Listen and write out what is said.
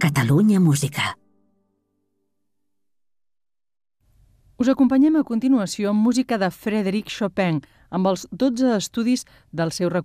Catalunya Música. Us acompanyem a continuació amb música de Frédéric Chopin, amb els 12 estudis del seu recorregut